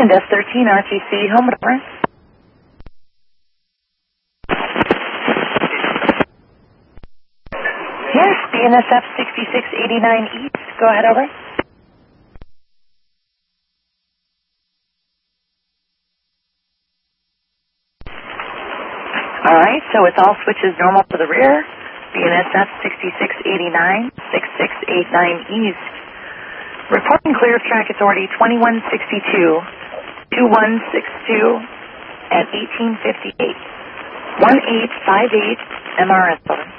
Desk 13 RTC, home over. Yes, BNSF 6689 East. Go ahead, over. All right, so it's all switches normal to the rear. BNSF 6689, 6689 East. Reporting clear of track authority 2162, 2162 at 1858. 1858 MRS, over.